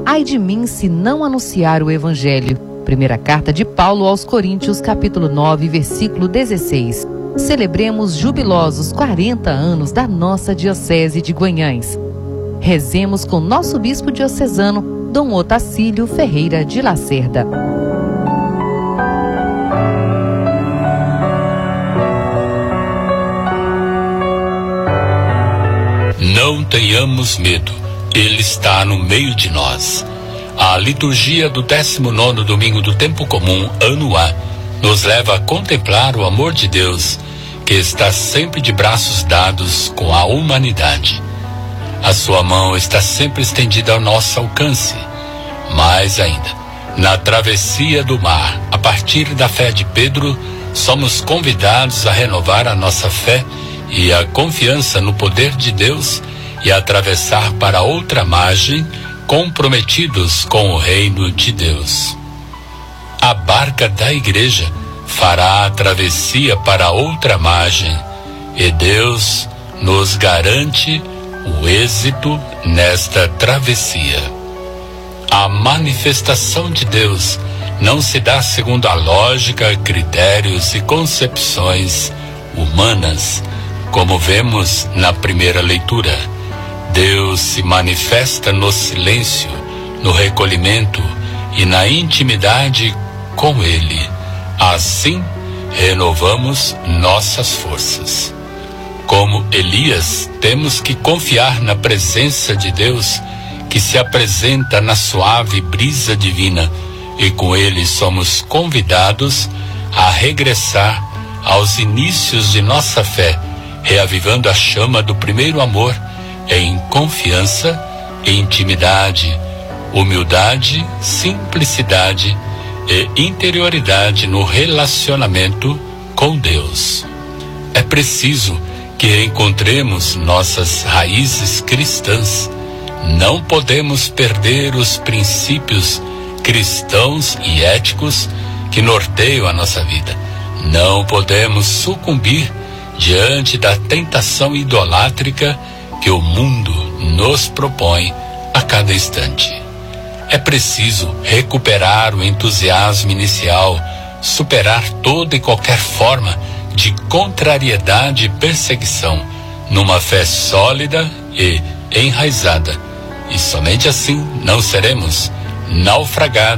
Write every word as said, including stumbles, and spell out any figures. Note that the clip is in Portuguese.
Ai de mim se não anunciar o Evangelho. Primeira carta de Paulo aos Coríntios, capítulo nove, versículo dezesseis. Celebremos jubilosos quarenta anos da nossa Diocese de Guanhães. Rezemos com nosso bispo diocesano, Dom Otacílio Ferreira de Lacerda. Não tenhamos medo, Ele está no meio de nós. A liturgia do décimo nono domingo do tempo comum, ano A, nos leva a contemplar o amor de Deus, que está sempre de braços dados com a humanidade. A sua mão está sempre estendida ao nosso alcance. Mais ainda, na travessia do mar, a partir da fé de Pedro, somos convidados a renovar a nossa fé e a confiança no poder de Deus e a atravessar para outra margem, comprometidos com o reino de Deus. A barca da igreja fará a travessia para outra margem e Deus nos garante o êxito nesta travessia. A manifestação de Deus não se dá segundo a lógica, critérios e concepções humanas, como vemos na primeira leitura. Deus se manifesta no silêncio, no recolhimento e na intimidade com Ele. Assim, renovamos nossas forças. Como Elias, temos que confiar na presença de Deus, que se apresenta na suave brisa divina, e com Ele somos convidados a regressar aos inícios de nossa fé, reavivando a chama do primeiro amor, em confiança, intimidade, humildade, simplicidade e interioridade no relacionamento com Deus. É preciso que encontremos nossas raízes cristãs. Não podemos perder os princípios cristãos e éticos que norteiam a nossa vida. Não podemos sucumbir diante da tentação idolátrica que o mundo nos propõe a cada instante. É preciso recuperar o entusiasmo inicial, superar toda e qualquer forma de contrariedade e perseguição, numa fé sólida e enraizada. E somente assim não seremos naufragados